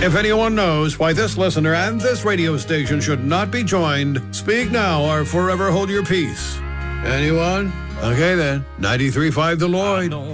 If anyone knows why this listener and this radio station should not be joined, speak now or forever hold your peace. Anyone? Okay then, 93.5 The Lloyd.